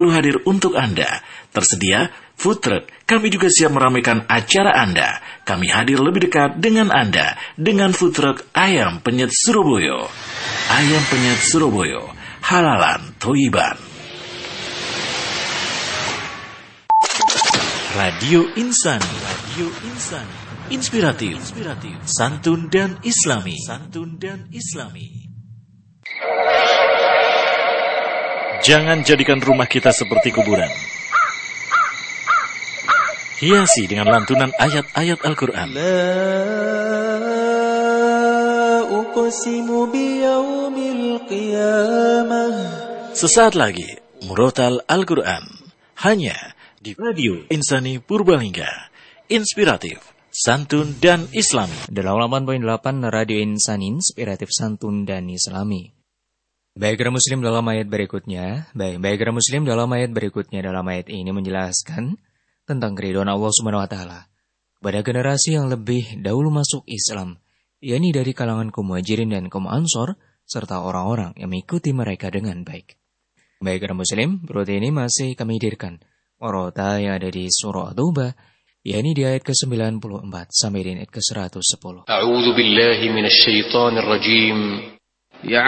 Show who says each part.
Speaker 1: hadir untuk Anda. Tersedia food truck. Kami juga siap meramaikan acara Anda. Kami hadir lebih dekat dengan Anda dengan food truck Ayam Penyet Surabaya. Ayam Penyet Surabaya, halalan Thoiban. Radio Insani, Radio Insani, inspiratif, santun dan islami, Jangan jadikan rumah kita seperti kuburan. Hiasi dengan lantunan ayat-ayat Al-Quran. Sesaat lagi, Murotal Al-Quran. Hanya di Radio Insani Purbalingga. Inspiratif, santun dan islami.
Speaker 2: 88.8 Radio Insani, inspiratif, santun dan islami. Baiklah muslim dalam ayat berikutnya. Baiklah muslim dalam ayat berikutnya. Dalam ayat ini menjelaskan tentang keridhaan Allah SWT kepada generasi yang lebih dahulu masuk Islam, yakni dari kalangan kaum Muhajirin dan kaum Ansor, serta orang-orang yang mengikuti mereka dengan baik. Baiklah muslim, berikut ini masih kami hadirkan Murotal yang ada di surah Taubah, yakni di ayat ke-94 sampai di ayat ke-110.
Speaker 3: A'udzu billahi minasy syaithanir rajim.